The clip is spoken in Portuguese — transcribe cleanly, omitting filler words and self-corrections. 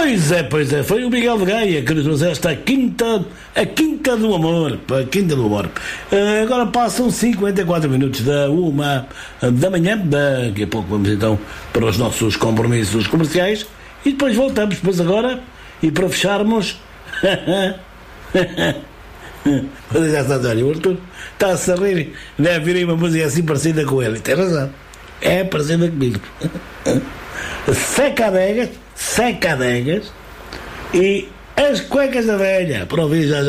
Pois é, foi o Miguel de Gaia que nos trouxe esta a Quinta do Amor, a Quinta do Amor. Agora passam 54 minutos da 1 da manhã, daqui a pouco vamos então para os nossos compromissos comerciais e depois voltamos, pois agora, e para fecharmos, vou deixar estar, olha, o Arthur está-se a rir, deve vir aí uma música assim parecida com ele, tem razão, é parecida comigo. Seca adegas e as cuecas da velha, para ouvir já